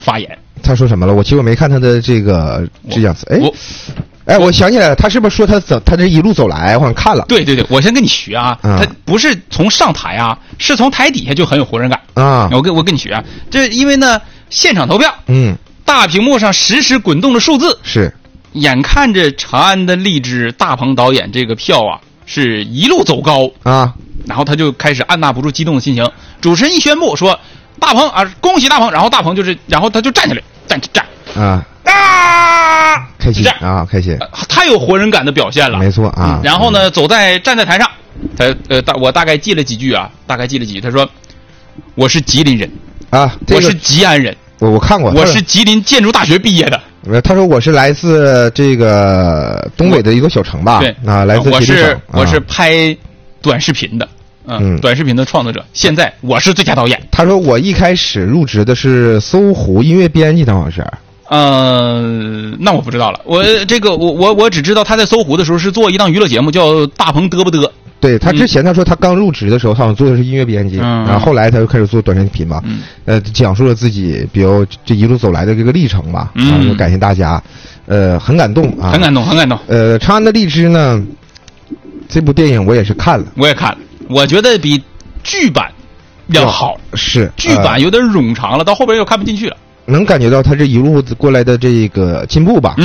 发言。 他说什么了？其实我没看他的这个致讲词。我想起来了，他是不是说他这一路走来，我好像看了。 对，我先跟你学啊，他不是从上台啊，是从台底下就很有活人感啊。我跟你学啊，这因为呢现场投票，大屏幕上实时滚动的数字是， 眼看着长安的荔枝大鹏导演这个票啊是一路走高啊，然后他就开始按捺不住激动的心情，主持人一宣布说大鹏啊，恭喜大鹏，然后大鹏然后他就站起来，站啊。 开心啊，开心！ 太有活人感的表现了， 没错啊。 然后呢，站在台上，我大概记了几句啊，他说：“我是吉林人啊，我是吉安人， 我看过， 我是吉林建筑大学毕业的。” 他说：“我是来自这个东北的一个小城吧？ 对啊，来自吉林省。 我是拍短视频的。”短视频的创作者，现在我是最佳导演。 他说我一开始入职的是搜狐音乐编辑，好像是。 那我不知道了。我只知道他在搜狐的时候是做一档娱乐节目，叫《大鹏嘚不嘚》。 对，他之前他说他刚入职的时候，好像做的是音乐编辑，然后后来他就开始做短视频嘛。讲述了自己比如这一路走来的这个历程吧。然后感谢大家，很感动啊， 很感动。 长安的荔枝呢，这部电影我也是看了， 我觉得比剧版要好， 是剧版有点冗长了，到后边又看不进去了。 能感觉到他这一路过来的这个进步吧。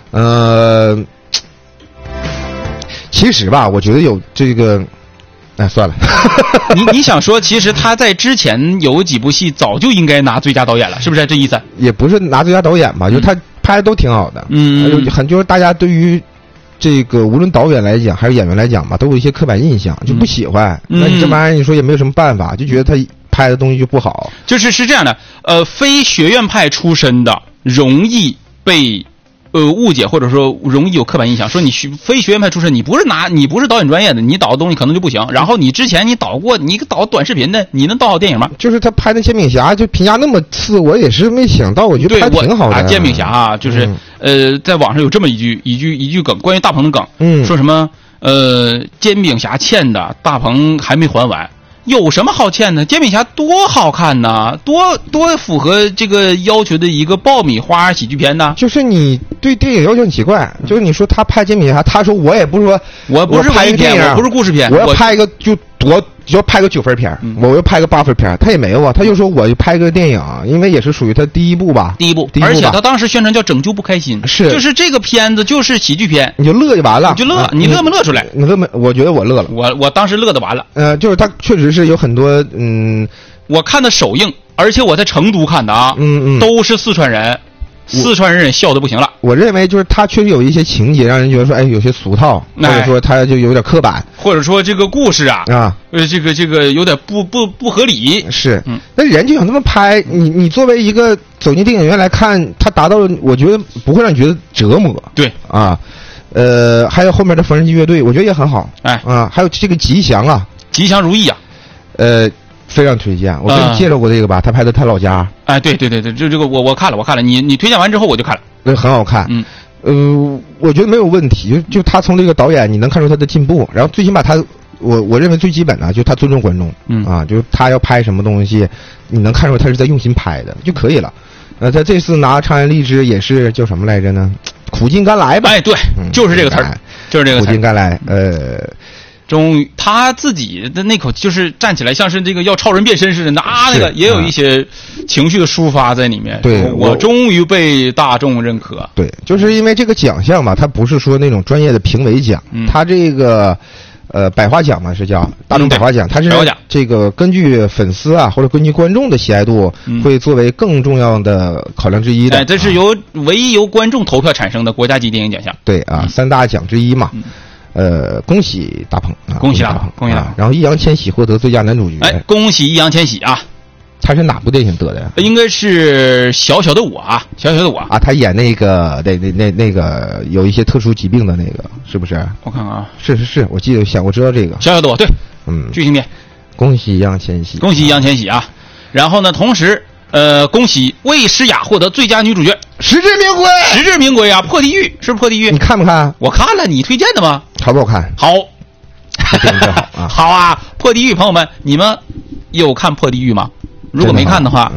其实吧，我觉得有这个，算了。 你想说，其实他在之前有几部戏早就应该拿最佳导演了，是不是这意思？ 也不是拿最佳导演吧，就他拍的都挺好的。就是大家对于这个无论导演来讲还是演员来讲吧，都有一些刻板印象，就不喜欢。那你这玩意儿你说也没有什么办法，就觉得他拍的东西就不好。 是这样的，非学院派出身的容易被误解，或者说容易有刻板印象，说你非学院派出身，你不是导演专业的，你导的东西可能就不行。然后你之前你导短视频的，你能导好电影吗？ 就是他拍的煎饼侠就评价那么次，我也是没想到，我觉得拍挺好的。 煎饼侠啊，就是在网上有这么一句梗，关于大鹏的梗，说什么煎饼侠欠的大鹏还没还完。有什么好欠的？煎饼侠多好看呐，多符合这个要求的一个爆米花喜剧片呢。 就是你对电影要求很奇怪，就是你说他拍煎饼侠，他说我也不是说我不是拍一个电影， 我不是故事片， 我要拍一个就要拍个9分片，我要拍个8分片，他也没有啊，他就说我就拍个电影，因为也是属于他第一部吧， 而且他当时宣传叫拯救不开心，就是这个片子就是喜剧片， 你就乐就完了， 你乐没乐出来？ 你乐没？我觉得我乐了， 我当时乐得完了。 就是他确实是有很多我看的首映，而且我在成都看的啊，都是四川人。四川人笑得不行了。我认为就是他确实有一些情节让人觉得说，有些俗套，或者说他就有点刻板， 或者说这个故事这个有点不合理。 是，那人就想这么拍，你作为一个走进电影院来看，他达到了，我觉得不会让你觉得折磨。 对啊，还有后面的缝纫机乐队，我觉得也很好。还有这个吉祥啊， 吉祥如意啊， 非常推荐，我跟你介绍过这个吧，他拍的他老家。 对，这个我看了，你推荐完之后我就看了， 很好看。我觉得没有问题，就他从这个导演你能看出他的进步，然后最起码他，我认为最基本的就他尊重观众，就是他要拍什么东西，你能看出他是在用心拍的就可以了。他这次拿长安荔枝也是叫什么来着呢？苦尽甘来吧。 对，就是这个词儿，就是这个词儿， 苦尽甘来。 终于他自己的那口就是站起来，像是这个要超人变身似的，那个也有一些情绪的抒发在里面。 对， 我终于被大众认可。 对，就是因为这个奖项嘛，它不是说那种专业的评委奖，它这个百花奖嘛是叫大众百花奖，它是这个根据粉丝啊或者根据观众的喜爱度会作为更重要的考量之一的。 这是唯一由观众投票产生的国家级电影奖项。 对啊，3大奖之一嘛。恭喜大鹏啊！ 恭喜大鹏，恭喜大鹏！ 然后易烊千玺获得最佳男主角。 恭喜易烊千玺啊！ 他是哪部电影得的呀？ 应该是小小的我啊，小小的我啊，他演那个那个有一些特殊疾病的那个，是不是？ 我看看啊， 是，我记得我知道这个小小的我，对，剧情片。 恭喜易烊千玺， 恭喜易烊千玺啊！然后呢，同时恭喜魏诗雅获得最佳女主角。 实至名归， 实至名归啊！破地狱是不是破地狱？ 你看不看？ 我看了，你推荐的吗？ 好不好看？ 好， 好啊！ 好啊！破地狱，朋友们，你们有看破地狱吗？如果没看的话，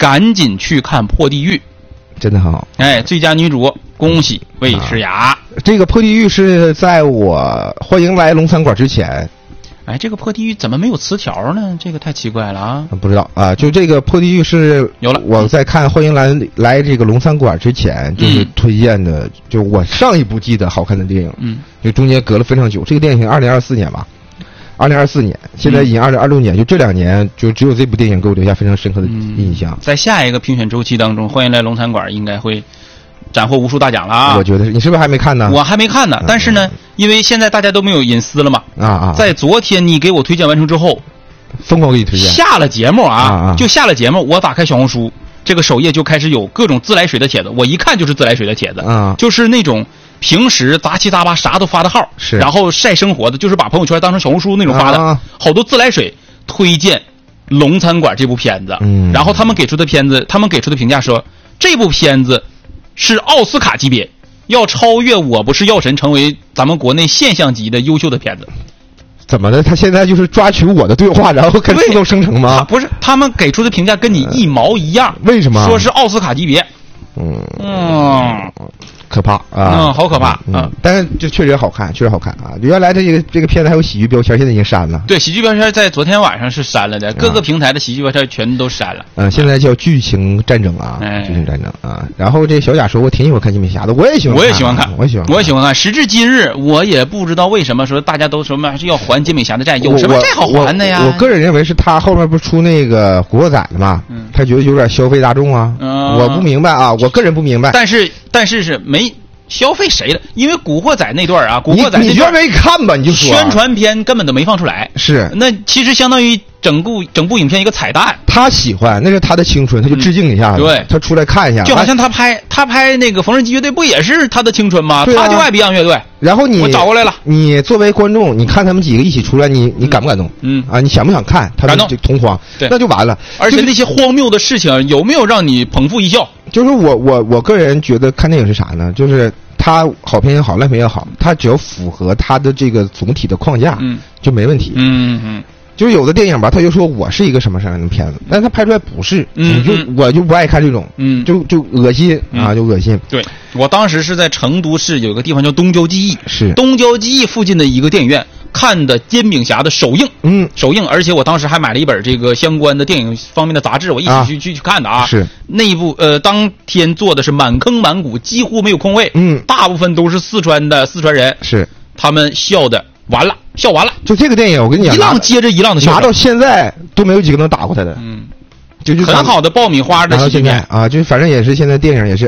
赶紧去看《破地狱》， 真的很好。 哎，最佳女主恭喜魏诗雅。 这个《破地狱》是在我欢迎来龙餐馆之前。 哎，这个《破地狱》怎么没有词条呢？这个太奇怪了啊！ 不知道啊，就这个《破地狱》是有了。 我在看欢迎来这个龙餐馆之前，就是推荐的，就我上一部记得好看的电影，就中间隔了非常久。这个电影2024年吧，2024年，现在已经2026年，就这2年，就只有这部电影给我留下非常深刻的印象。 在下一个评选周期当中，欢迎来龙餐馆应该会斩获无数大奖了啊！ 我觉得你是不是还没看呢？ 我还没看呢，但是呢，因为现在大家都没有隐私了嘛，在昨天你给我推荐完成之后， 疯狂给你推荐， 下了节目就下了节目，我打开小红书这个首页就开始有各种自来水的帖子，我一看就是自来水的帖子，就是那种平时杂七杂八啥都发的号， 是， 然后晒生活的，就是把朋友圈当成小红书那种发的，好多自来水推荐龙餐馆这部片子，然后他们给出的评价说这部片子是奥斯卡级别，要超越《我不是药神》，成为咱们国内现象级的优秀的片子。 怎么的？他现在就是抓取我的对话，然后跟自动生成吗？ 不是，他们给出的评价跟你一毛一样。 为什么？ 说是奥斯卡级别。 可怕啊！ 好可怕啊！ 但是这确实好看，确实好看啊！原来这个片子还有喜剧标签，现在已经删了。 对，喜剧标签在昨天晚上是删了的，各个平台的喜剧标签全都删了。 现在叫剧情战争啊，剧情战争啊。然后这小贾说，我挺喜欢看金美侠的，我也喜欢看，我也喜欢看。时至今日，我也不知道为什么说大家都什么要还金美侠的债，有什么债好还的呀？ 我个人认为是他后面不是出那个古惑仔的嘛，他觉得有点消费大众啊。我不明白啊，我个人不明白。 但是是没消费谁了？因为古惑仔那段古惑仔你就没看吧？你就说宣传片根本都没放出来， 是那其实相当于整部影片一个彩蛋。 他喜欢，那是他的青春，他就致敬一下， 对， 他出来看一下， 就好像他拍那个缝纫机乐队不也是他的青春吗？他就爱 Beyond 乐队。然后我找过来了， 你作为观众，你看他们几个一起出来，你感不感动？你想不想看？他们就同框， 对， 那就完了。 而且那些荒谬的事情有没有让你捧腹一笑？ 就是我个人觉得看电影是啥呢？就是它好片也好，烂片也好，它只要符合它的这个总体的框架，就没问题。就是有的电影吧，他就说我是一个什么样的片子，但是他拍出来不是，我就不爱看这种，就恶心啊，就恶心。 对，我当时是在成都市有个地方叫东郊记忆， 是东郊记忆附近的一个电影院看的《煎饼侠》的首映，首映，而且我当时还买了一本这个相关的电影方面的杂志，我一起去看的啊。 是那一部当天做的是满坑满谷，几乎没有空位，大部分都是四川人， 是他们笑完了。 就这个电影，我跟你讲， 一浪接着一浪的笑， 拿到现在都没有几个能打过他的。就很好的爆米花的喜剧片啊，就反正也是现在电影也是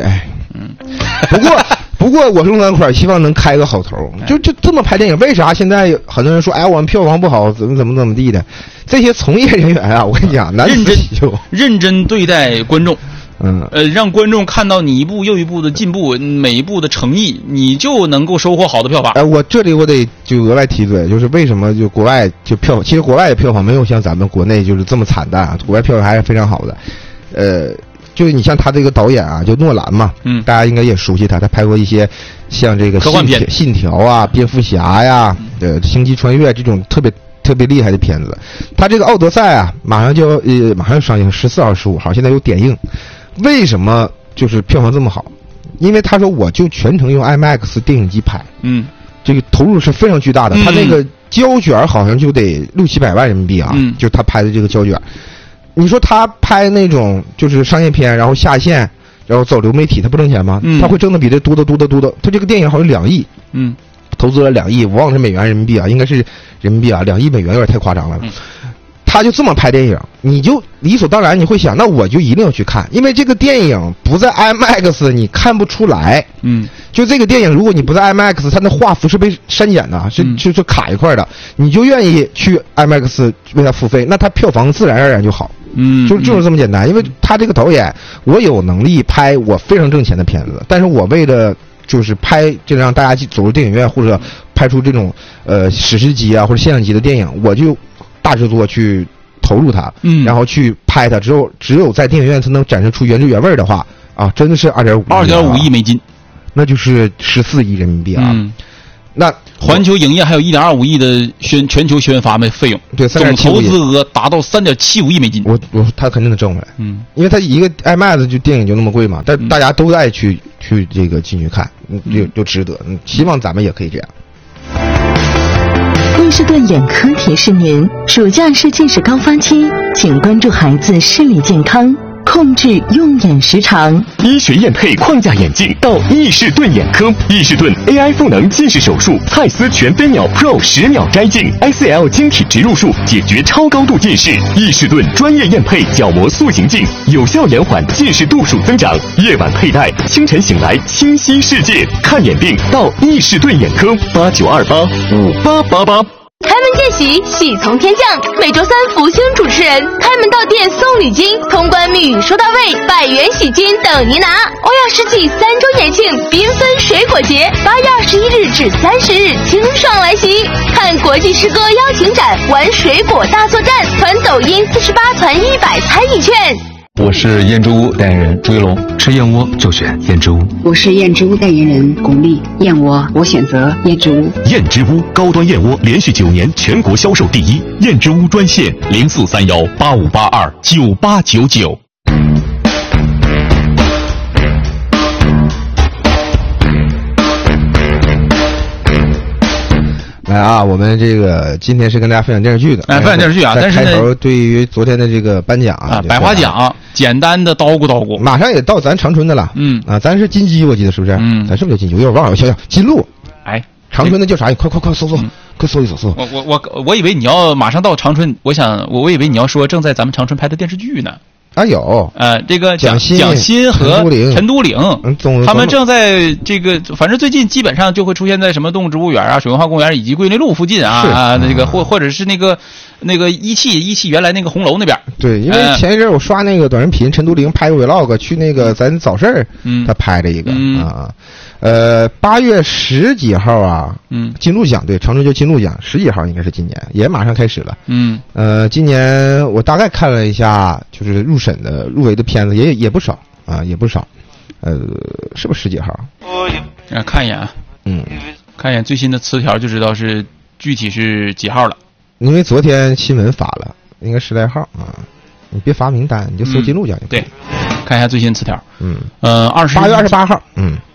不过我是龙餐馆，希望能开个好头。就这么拍电影，为啥现在很多人说我们票房不好，怎么地的？这些从业人员啊，我跟你讲， 认真对待观众。让观众看到你一步又一步的进步，每一步的诚意，你就能够收获好的票房。 我这里我得就额外提嘴，就是为什么就国外就其实国外的票房没有像咱们国内就是这么惨淡啊，国外票房还是非常好的。就是你像他这个导演啊，就诺兰嘛，大家应该也熟悉他拍过一些像这个科幻片、 信条啊、蝙蝠侠呀、星际穿越这种特别厉害的片子。他这个奥德赛啊，马上上映，14号、15号，现在有点映。为什么就是票房这么好？因为他说我就全程用 IMAX 电影机拍，这个投入是非常巨大的。他那个胶卷好像就得600-700万人民币啊，就是他拍的这个胶卷。你说他拍那种就是商业片，然后下线，然后走流媒体，他不挣钱吗？他会挣的比这多得。他这个电影好像2亿，投资了2亿，我忘了是美元人民币啊，应该是人民币啊，2亿美元有点太夸张了。他就这么拍电影，你就理所当然你会想，那我就一定要去看，因为这个电影不在 IMAX 你看不出来。就这个电影，如果你不在 IMAX， 它的画幅是被删减的，是卡一块的，你就愿意去 IMAX 为它付费，那它票房自然而然就好。就是这么简单。因为他这个导演，我有能力拍我非常挣钱的片子，但是我为了就是拍这让大家走入电影院，或者拍出这种史诗级啊或者现象级的电影，我就大制作去投入它，然后去拍它，只有在电影院才能展示出原汁原味的话啊，真的是2.5亿美金，那就是14亿人民币啊。 那环球影业还有1.25亿的全球宣发费用， 对， 总投资额达到3.75亿美金。 他肯定能挣回来，因为他一个 IMAX 就电影就那么贵嘛，但大家都爱去这个进去看，就值得。希望咱们也可以这样。 波士顿眼科提示您：暑假是近视高发期，请关注孩子视力健康，控制用眼时长。 医学验配框架眼镜到易士顿眼科，易士顿 AI 赋能近视手术，蔡司全飞秒 Pro 10秒摘镜 ，ICL 晶体植入术解决超高度近视。易士顿专业验配角膜塑形镜，有效延缓近视度数增长。夜晚佩戴，清晨醒来清晰世界。看眼病到易士顿眼科，89285888。 开门见喜，喜从天降。每周3福星主持人开门到店送礼金，通关密语收到位，100元喜金等您拿。欧亚世纪3周年庆缤纷水果节，8月21日至30日清爽来袭。看国际诗歌邀请展，玩水果大作战，团抖音48团100参与券。 我是燕之屋代言人朱一龙，吃燕窝就选燕之屋。 我是燕之屋代言人巩俐，燕窝我选择燕之屋。 燕之屋高端燕窝连续9年全国销售第1，燕之屋专线043185829899。 来啊，我们这个今天是跟大家分享电视剧的， 分享电视剧啊。但是开头对于昨天的这个颁奖啊， 百花奖，简单的叨咕， 马上也到咱长春的了，咱是金鸡，我记得是不是？咱是不是叫金鸡？我有点忘了，我想想，金鹿。 哎， 长春的叫啥？你快搜，快搜一搜。 我以为你要马上到长春，我以为你要说正在咱们长春拍的电视剧呢。 啊有， 这个蒋欣和陈都灵，他们正在这个，反正最近基本上就会出现在什么动物植物园啊、水文化公园以及桂林路附近啊，那个或者是那个一汽原来那个红楼那边。 对，因为前一阵我刷那个短视频，陈都灵拍个 vlog 去那个咱早市儿，他拍了一个8月10几号啊，金鹿奖，对，长春叫金鹿奖，10几号应该是今年，也马上开始了。今年我大概看了一下，就是入围的片子也不少啊，也不少。是不是10几号？ 看一眼啊，看一眼最新的词条就知道是具体是几号了。 因为昨天新闻发了，应该10来号啊。你别发名单，你就搜金鹿奖就可以。 对，看一下最新词条。 8月28号。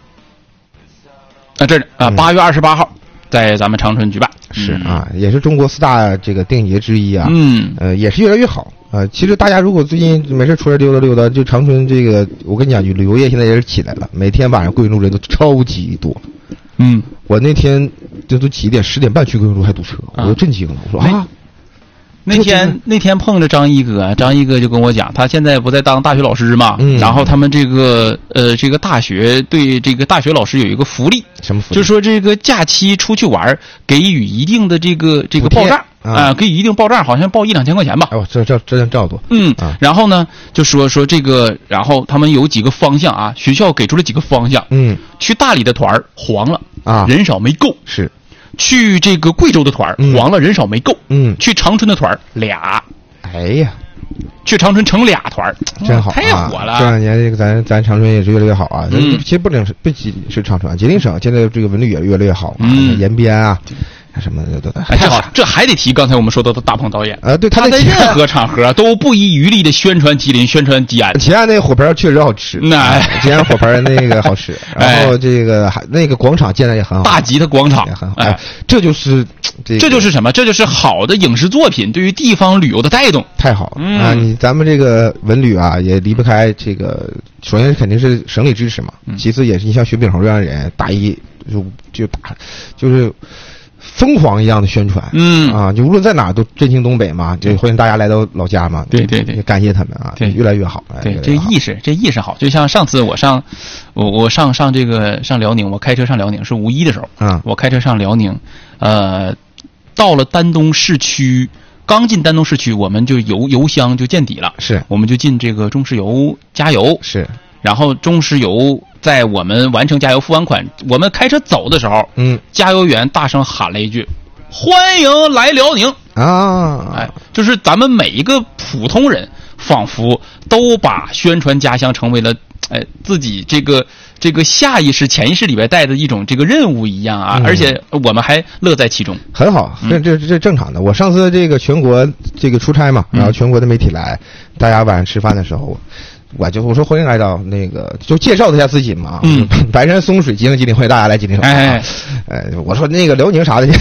这8月28号在咱们长春举办。 是啊，也是中国4大这个电影节之一啊。也是越来越好。其实大家如果最近没事出来溜达，就长春这个，我跟你讲，旅游业现在也是起来了，每天晚上桂林路人都超级多。我那天这都几点，10点半去桂林路还堵车，我都震惊了。我说啊， 那天碰着张一哥就跟我讲，他现在不在当大学老师嘛，然后他们这个大学对这个大学老师有一个福利， 什么福利？ 就是说这个假期出去玩给予一定的这个报账给予一定报账，好像报1-2千块钱吧。 这么多。 然后呢就说这个，然后他们有几个方向啊，学校给出了几个方向。去大理的团黄了啊，人少没够。 是。 去这个贵州的团黄了，人少没够。去长春的团俩。 哎呀， 去长春成俩团， 真好， 太火了。 这2年这个咱长春也是越来越好啊。其实不仅是长春，吉林省现在这个文旅也越来越好啊，延边啊。什么的都太好了，这还得提刚才我们说到的大鹏导演对， 他在任何场合都不遗余力的宣传吉林，宣传吉安。 吉安那个火盆确实好吃，吉安火盆那个好吃，然后这个那个广场建的也很好， 大吉的广场也很好。这就是什么？这就是好的影视作品对于地方旅游的带动， 太好了啊！咱们这个文旅啊，也离不开这个，首先肯定是省里支持嘛，其次也是你像薛炳侯这样的人，大一就打就是疯狂一样的宣传，就无论在哪都振兴东北嘛，就欢迎大家来到老家嘛， 对， 感谢他们啊， 对， 越来越好， 对，这意识好，就像上次我上辽宁，我开车上辽宁是5·1的时候，我开车上辽宁，到了丹东市区，刚进丹东市区，我们就油箱就见底了， 是，我们就进这个中石油加油， 是， 然后中石油在我们完成加油付完款，我们开车走的时候，加油员大声喊了一句：“欢迎来辽宁！”就是咱们每一个普通人，仿佛都把宣传家乡成为了自己这个下意识、潜意识里边带的一种这个任务一样啊，而且我们还乐在其中， 很好，这正常的。我上次这个全国这个出差嘛，然后全国的媒体来，大家晚上吃饭的时候。我说欢迎来到那个，就介绍一下自己嘛。白山松水吉林吉林，欢迎大家来吉林省。我说那个辽宁啥的，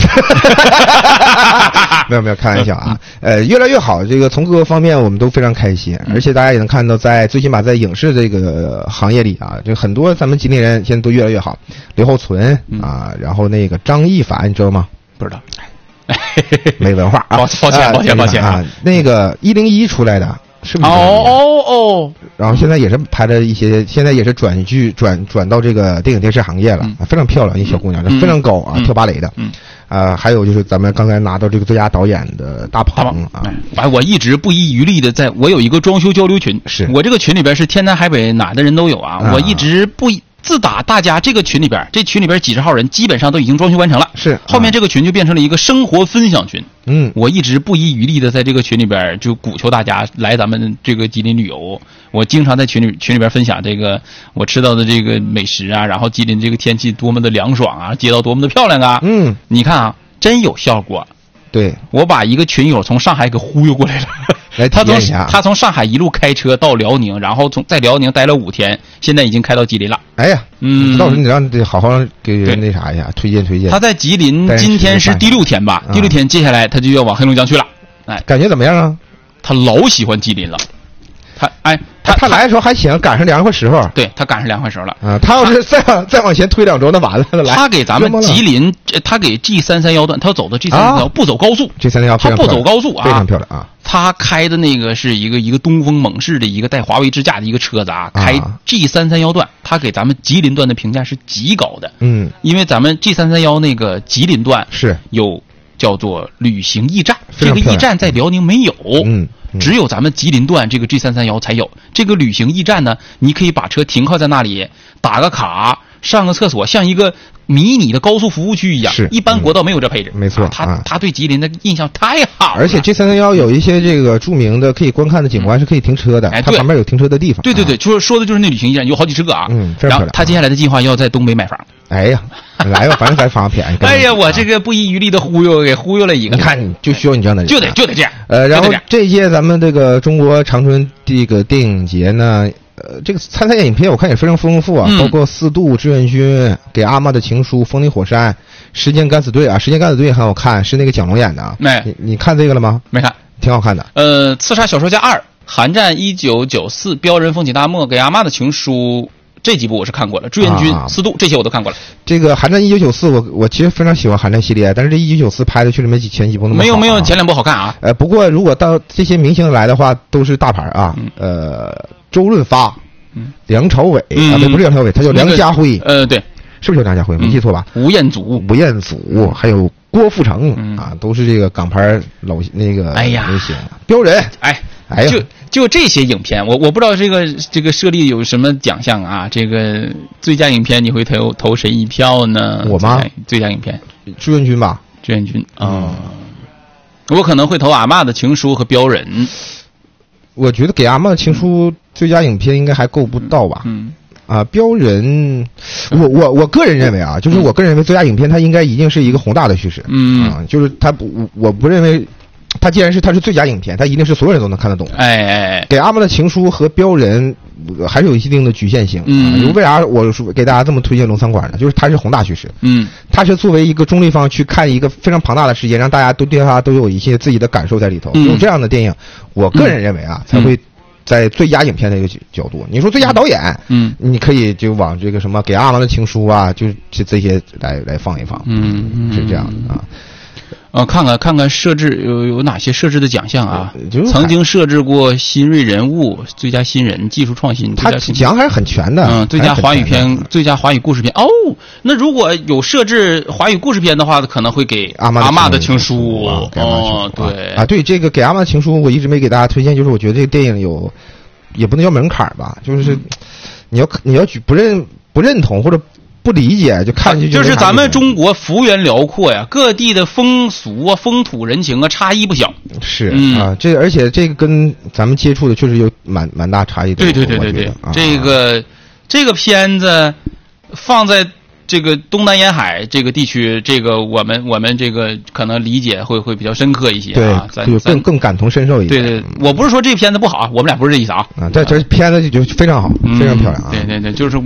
没有开玩笑啊。越来越好，这个从各个方面我们都非常开心，而且大家也能看到，最起码在影视这个行业里啊，就很多咱们吉林人现在都越来越好。刘浩存啊，然后那个张一凡，你知道吗？ 不知道， 没文化啊， 抱歉啊。那个101出来的。是不是？然后现在也是拍了一些，现在也是转到这个电影电视行业了，非常漂亮一小姑娘，非常高啊，跳芭蕾的。还有就是咱们刚才拿到这个最佳导演的大鹏啊。 我一直不遗余力的我有一个装修交流群， 是我这个群里边是天南海北哪的人都有啊，我一直自打大家这群里边几十号人基本上都已经装修完成了， 是后面这个群就变成了一个生活分享群。我一直不遗余力的在这个群里边就鼓求大家来咱们这个吉林旅游。我经常在群里边分享这个我吃到的这个美食啊，然后吉林这个天气多么的凉爽啊，街道多么的漂亮啊。你看啊，真有效果。 对， 我把一个群友从上海给忽悠过来了。他从上海一路开车到辽宁，然后在辽宁待了5天，现在已经开到吉林了。 哎呀，到时候你让好好给人那啥一下，推荐。 他在吉林今天是第6天吧？第6天，接下来他就要往黑龙江去了。 感觉怎么样啊？ 他老喜欢吉林了。 他来的时候还行，赶上凉快时候。 对，他赶上凉快时候了。 他要是再往前推2周，那完了。 他给咱们吉林，他给 G331段，他要走的 G331不走高速。 G331 他不走高速啊， 非常漂亮啊。 他开的那个是一个东风猛士的一个带华为支架的一个车子啊，开 G331段，他给咱们吉林段的评价是极高的。因为咱们 G331那个吉林段是有叫做旅行驿站，这个驿站在辽宁没有。只有咱们吉林段这个 G331才有这个旅行驿站呢，你可以把车停靠在那里，打个卡，上个厕所，像一个迷你的高速服务区一样。 是， 一般国道没有这配置。 没错， 他对吉林的印象太好了。 而且 G331有一些这个著名的可以观看的景观是可以停车的，它旁边有停车的地方。 对，就是说的就是那旅行驿站有好几10个啊。然后他接下来的计划要在东北买房。 哎呀，来吧，反正咱房便宜。 哎呀，我这个不遗余力的忽悠了一个。 你看，你就需要你这样的人， 就得这样。 然后这一届咱们这个中国长春这个电影节呢，这个参赛影片我看也非常丰富啊，包括4度、志愿军、给阿妈的情书、风林火山、时间敢死队啊，时间敢死队很好看，是那个蒋龙演的啊。你看这个了吗？ 没看， 挺好看的。刺杀小说家2、寒战1994、标人风起大漠、给阿妈的情书。这几部我是看过了，志愿军、4度这些我都看过了。 这个《寒战1994》，我其实非常喜欢《寒战》系列，但是这1994拍的确实没前几部那么好。 没有前2部好看啊。 不过如果到这些明星来的话，都是大牌啊。周润发、梁朝伟啊，不是梁朝伟，他叫梁家辉。 对， 是不是叫梁家辉？没记错吧？ 吴彦祖， 还有郭富城啊，都是这个港牌老那个明星。标人，哎呀， 就这些影片，我不知道这个设立有什么奖项啊？这个最佳影片你会投谁一票呢？ 我吗？ 最佳影片， 志愿军吧。 志愿军啊，我可能会投阿嬷的情书和标人。 我觉得给阿嬷的情书最佳影片应该还够不到吧？标人，我个人认为啊，就是我个人认为最佳影片它应该一定是一个宏大的叙事。就是我不认为。它既然是最佳影片，它一定是所有人都能看得懂。给阿嬷的情书和标人还是有一定的局限性。为啥我说给大家这么推荐龙餐馆呢？就是它是宏大叙事。它是作为一个中立方去看一个非常庞大的世界，让大家都对它都有一些自己的感受在里头。有这样的电影，我个人认为啊，才会在最佳影片的一个角度。你说最佳导演，你可以就往这个什么给阿嬷的情书啊，就这些来放一放。是这样的啊。 看看设置有哪些设置的奖项啊？曾经设置过新锐人物、最佳新人、技术创新， 他奖还是很全的。 最佳华语片、最佳华语故事片。那如果有设置华语故事片的话，可能会给阿嬷的情书。 对这个给阿嬷的情书，我一直没给大家推荐，就是我觉得这个电影也不能叫门槛吧，就是你要不认同或者。不理解就看就是咱们中国幅员辽阔呀，各地的风俗啊、风土人情啊差异不小。 是啊，而且这个跟咱们接触的确实有蛮大差异的。 对，这个片子放在这个东南沿海这个地区，这个我们这个可能理解会比较深刻一些啊， 对，更感同身受一点。 对，我不是说这个片子不好啊，我们俩不是这意思啊。 这片子就非常好，非常漂亮啊。 对，就是